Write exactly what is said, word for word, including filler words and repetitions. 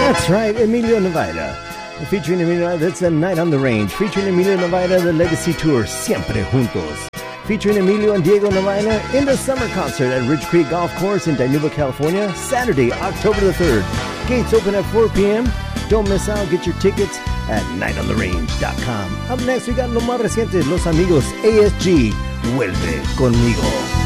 That's right, Emilio Navaira. Featuring Emilio, that's a Night on the Range. Featuring Emilio Navaira, the Legacy Tour, Siempre Juntos. Featuring Emilio and Diego Navaira in the summer concert at Ridge Creek Golf Course in Dinuba, California, Saturday, October the third. Gates open at four p.m. Don't miss out. Get your tickets at night on the range dot com. Up next, we got lo más reciente, Los Amigos A S G. Vuelve conmigo.